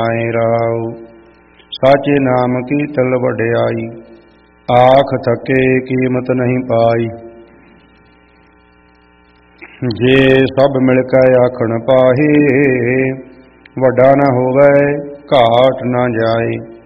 ਆਏ ਰਾਉ। ਸਾਚੇ ਨਾਮ ਕੀ ਤਲ ਵਡਿਆਈ, ਆਖ ਥਕੇ ਕੀਮਤ ਨਹੀਂ ਪਾਈ। ਜੇ ਸਭ ਮਿਲ ਕੇ ਆਖਣ ਪਾਹੇ, ਵੱਡਾ ਨਾ ਹੋਵੇ ਘਾਟ ਨਾ ਜਾਏ।